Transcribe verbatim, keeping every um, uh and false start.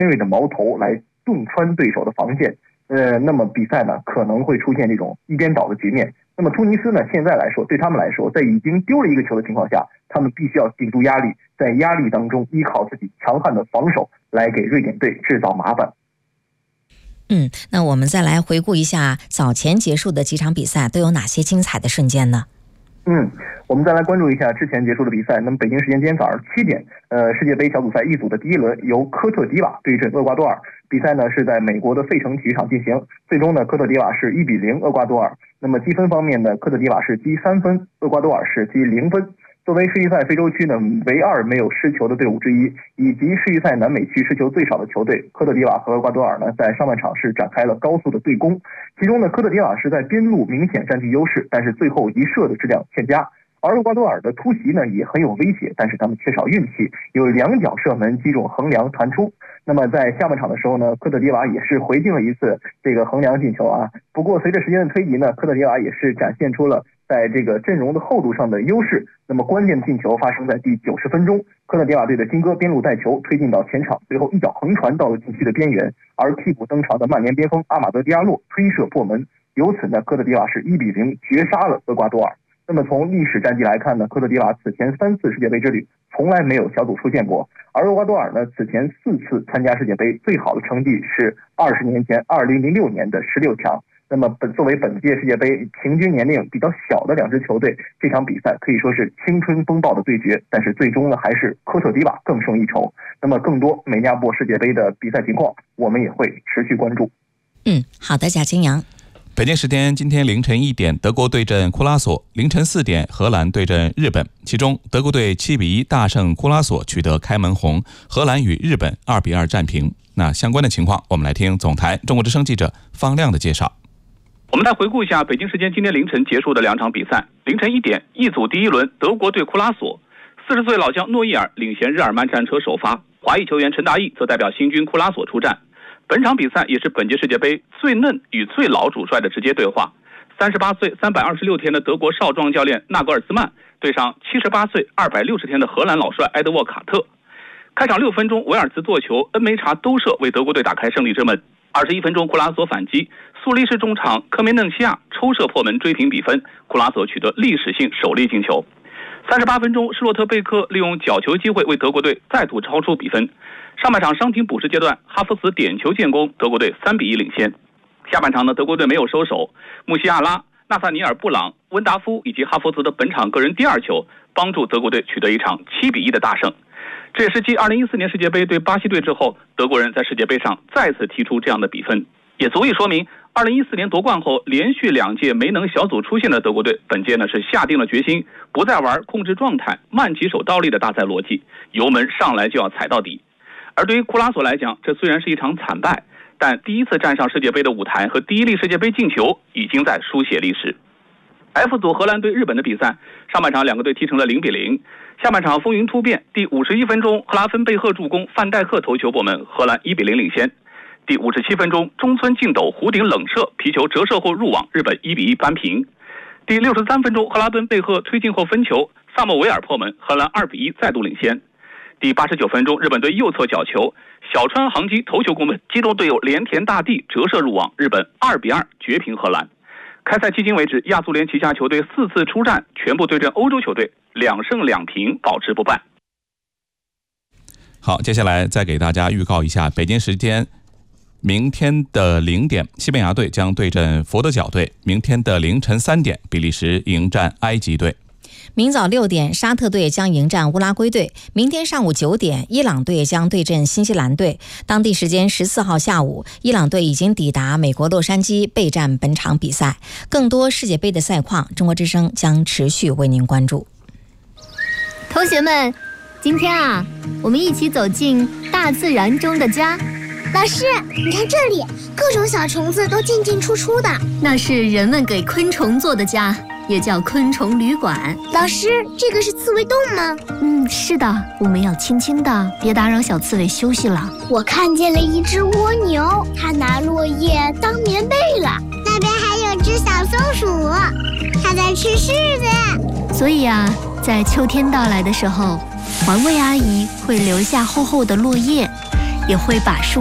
锐的矛头来洞穿对手的防线。呃，那么比赛呢可能会出现这种一边倒的局面。那么突尼斯呢，现在来说，对他们来说，在已经丢了一个球的情况下，他们必须要顶住压力，在压力当中依靠自己强悍的防守来给瑞典队制造麻烦。 嗯，那我们再来回顾一下早前结束的几场比赛都有哪些精彩的瞬间呢？ 嗯，我们再来关注一下之前结束的比赛。那么北京时间今天早上七点，呃，世界杯小组赛一组的第一轮由科特迪瓦对阵厄瓜多尔。比赛呢是在美国的费城体育场进行，最终呢科特迪瓦是一比零厄瓜多尔。那么积分方面呢，科特迪瓦是积三分，厄瓜多尔是积零分。作为世预赛非洲区呢唯二没有失球的队伍之一，以及世预赛南美区失球最少的球队，科特迪瓦和厄瓜多尔呢在上半场是展开了高速的对攻。其中呢科特迪瓦是在边路明显占据优势，但是最后一射的质量欠佳。而厄瓜多尔的突袭呢也很有威胁，但是他们缺少运气，有两脚射门击中横梁弹出。那么在下半场的时候呢，科特迪瓦也是回敬了一次这个横梁进球啊。不过随着时间的推移呢，科特迪瓦也是展现出了在这个阵容的厚度上的优势。那么关键的进球发生在第九十分钟，科特迪瓦队的金哥边路带球推进到前场，最后一脚横传到了禁区的边缘，而替补登场的曼联边锋阿马德迪亚洛推射破门，由此呢科特迪瓦是一比零绝杀了厄瓜多尔。那么从历史战绩来看呢，科特迪瓦此前三次世界杯之旅从来没有小组出现过，而厄瓜多尔呢此前四次参加世界杯最好的成绩是二十年前二零零六年的十六强。那么本作为本届世界杯平均年龄比较小的两支球队，这场比赛可以说是青春风暴的对决，但是最终呢还是科特迪瓦更胜一筹。那么更多美尼亚波世界杯的比赛情况我们也会持续关注。 嗯，好的，贾金阳。 北京时间今天凌晨一点，德国对阵库拉索；凌晨四点，荷兰对阵日本。其中，德国队七比一大胜库拉索，取得开门红；荷兰与日本二比二战平。那相关的情况，我们来听总台中国之声记者方亮的介绍。 我们再回顾一下北京时间今天凌晨结束的两场比赛。凌晨一点，一组第一轮，德国对库拉索，四十岁老将诺伊尔领衔日耳曼战车首发，华裔球员陈大义则代表新军库拉索出战。本场比赛也是本届世界杯最嫩与最老主帅的直接对话。三十八岁三百二十六天的德国少壮教练纳格尔斯曼对上七十八岁二百六十天的荷兰老帅埃德沃卡特。开场六分钟，维尔茨做球，恩梅查兜射为德国队打开胜利之门。二十一分钟，库拉索反击，苏黎世中场科梅嫩西亚抽射破门追平比分，库拉索取得历史性首粒进球。三十八分钟，施洛特贝克利用角球机会为德国队再度超出比分。上半场伤停补时阶段，哈弗茨点球建功，德国队三比一领先。下半场呢，德国队没有收手，穆西亚拉、纳萨尼尔·布朗、温达夫以及哈弗茨的本场个人第二球，帮助德国队取得一场七比一的大胜。这也是继二零一四年世界杯对巴西队之后，德国人在世界杯上再次踢出这样的比分，也足以说明二零一四年夺冠后连续两届没能小组出线的德国队，本届呢是下定了决心，不再玩控制状态、慢起手倒立的大赛逻辑，油门上来就要踩到底。而对于库拉索来讲，这虽然是一场惨败，但第一次站上世界杯的舞台和第一粒世界杯进球已经在书写历史。F 组荷兰对日本的比赛，上半场两个队踢成了零比零，下半场风云突变，第五十一分钟，赫拉芬贝赫助攻，范戴克头球破门，荷兰一比零领先。第五十七分钟，中村敬斗弧顶冷射，皮球折射后入网，日本一比一扳平。第六十三分钟，赫拉敦贝赫推进后分球，萨莫维尔破门，荷兰二比一再度领先。第八十九分钟，日本队右侧角球，小川航基头球攻门，击中队友连田大地折射入网，日本二比二绝平荷兰。开赛迄今为止，亚足联旗下球队四次出战，全部对阵欧洲球队，两胜两平，保持不败。 好，接下来再给大家预告一下北京时间明天的零点，西班牙队将对阵佛得角队；明天的凌晨三点，比利时迎战埃及队。 明早六点，沙特队将迎战乌拉圭队；明天上午九点，伊朗队将对阵新西兰队。当地时间十四号下午，伊朗队已经抵达美国洛杉矶备战本场比赛。更多世界杯的赛况，中国之声将持续为您关注。 同学们，今天啊，我们一起走进大自然中的家。 老师，你看这里，各种小虫子都进进出出的， 那是人们给昆虫做的家，也叫昆虫旅馆。 老师，这个是刺猬洞吗？ 嗯，是的，我们要轻轻的，别打扰小刺猬休息了。 我看见了一只蜗牛，它拿落叶当棉被了。那边还有只小松鼠，它在吃柿子。 所以啊，在秋天到来的时候，环卫阿姨会留下厚厚的落叶， 也会把树